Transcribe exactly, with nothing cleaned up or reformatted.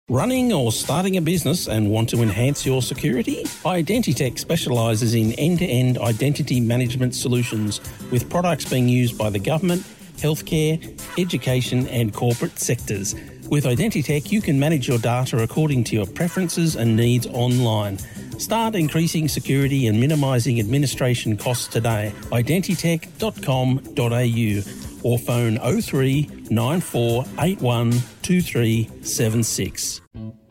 Running or starting a business and want to enhance your security? Identitech specialises in end-to-end identity management solutions with products being used by the government, healthcare, education and corporate sectors. With Identitech, you can manage your data according to your preferences and needs online. Start increasing security and minimising administration costs today. identitech dot com dot a u or phone oh three nine four eight one two three seven six.